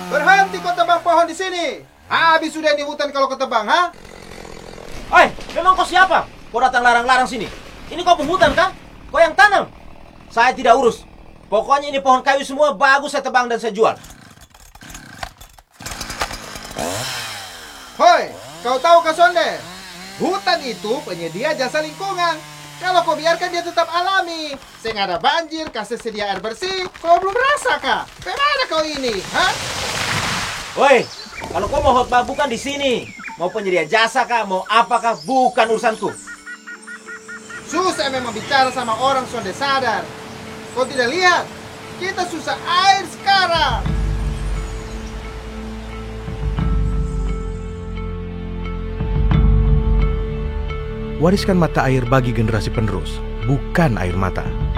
Berhenti kau tebang pohon di sini. Habis sudah di hutan kalau kau tebang, ha? Hei, memang kau siapa? Kau datang larang-larang sini. Ini kau penghutan kah? Kau yang tanam. Saya tidak urus. Pokoknya ini pohon kayu semua bagus saya tebang dan saya jual. Hoi, kau tahu kah Sonde? Hutan itu penyedia jasa lingkungan. Kalau kau biarkan dia tetap alami, sehingga ada banjir, kasih sedia air bersih, kau belum merasa kah? Bagaimana kau ini, ha? Woi, kalau kau mau khotbah bukan di sini. Mau penyedia jasa kah, mau apakah, bukan urusanku. Susah memang bicara sama orang Sonde sadar. Kau tidak lihat? Kita susah air sekarang. Wariskan mata air bagi generasi penerus, bukan air mata.